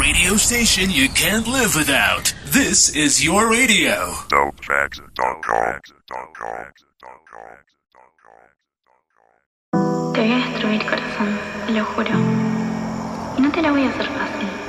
radio station you can't live without. This is your radio. Te voy a destruir, corazón, te lo juro. Y no te la voy a hacer fácil.